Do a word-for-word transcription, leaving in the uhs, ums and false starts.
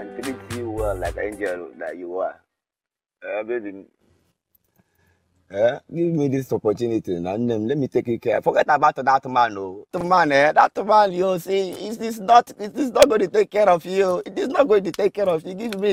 and treat you well like angel that you are. Uh, baby, uh, give me this opportunity and then let me take you care. Forget about that man, no. The man, eh, that man, you see, it is not, it is not going to take care of you. It is not going to take care of you. Give me